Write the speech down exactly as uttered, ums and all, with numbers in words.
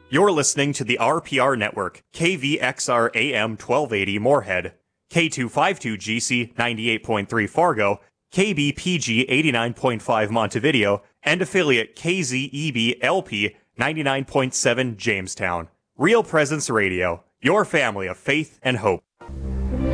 You're listening to the R P R Network, K V X R A M twelve eighty Moorhead, K two fifty-two G C ninety-eight point three Fargo, K B P G eighty-nine point five Montevideo, and affiliate K Z E B L P ninety-nine point seven Jamestown. Real Presence Radio, your family of faith and hope.